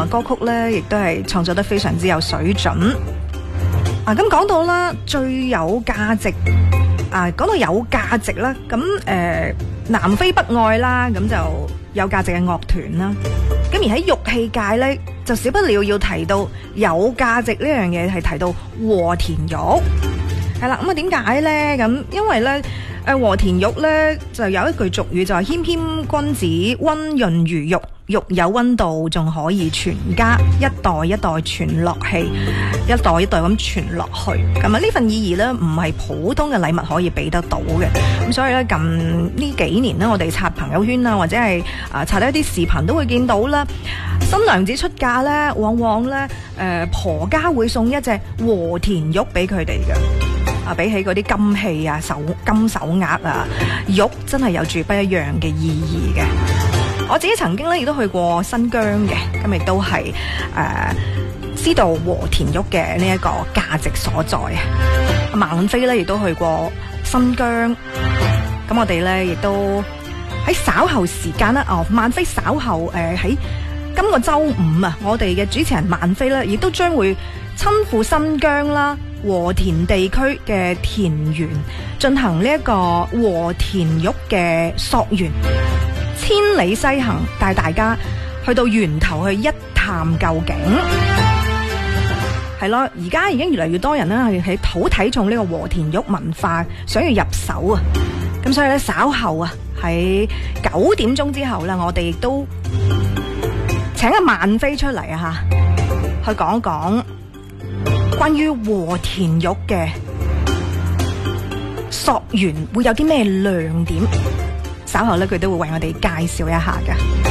來歌曲呢，亦都係創作得非常之有水準。咁講到啦，最有價值講到有價值啦，咁南非北愛啦，咁就有價值嘅樂團啦。咁而喺玉器界呢，就少不了要提到有價值呢樣嘢，係提到和田玉。係啦，咁啊點解呢？咁因為呢，和田玉呢就有一句俗語就係謙謙君子，溫潤如玉。玉有溫度，仲可以傳家，一代一代傳落去，一代一代咁傳落去。咁啊呢份意義呢，唔係普通嘅禮物可以俾得到嘅。咁所以呢，近呢幾年呢，我哋刷朋友圈啊，或者係刷到一啲視頻都會見到啦。新娘子出嫁呢，往往呢，婆家會送一隻和田玉俾佢哋嘅。比起嗰啲金器啊、金手鐲啊，玉真係有住不一樣嘅意義嘅。我自己曾經咧亦都去過新疆嘅，咁亦都係知道和田玉嘅呢一個價值所在啊。孟非咧亦都去過新疆，咁我哋咧亦都喺稍後時間啦。孟非稍後喺今個周五啊，我哋嘅主持人孟非咧亦都將會親赴新疆啦，和田地區嘅田園進行呢一個和田玉嘅溯源。千里西行，帶大家去到源頭去一探究竟。係咯，而家已經越嚟越多人啦，係好睇重呢個和田玉文化，想要入手啊。咁所以咧，稍後啊，喺9點鐘之後啦，我哋亦都請阿孟非出嚟啊，去講一講關於和田玉嘅溯源會有啲咩亮點。稍後咧，佢都會為我哋介紹一下㗎。